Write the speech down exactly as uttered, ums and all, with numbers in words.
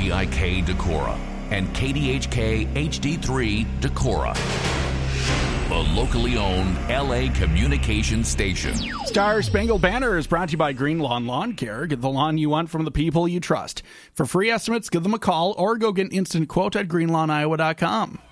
V I K Decorah and K D H K H D three Decorah, a locally owned L A communications station. Star Spangled Banner is brought to you by Green Lawn Lawn Care. Get the lawn you want from the people you trust. For free estimates, give them a call or go get an instant quote at green lawn iowa dot com.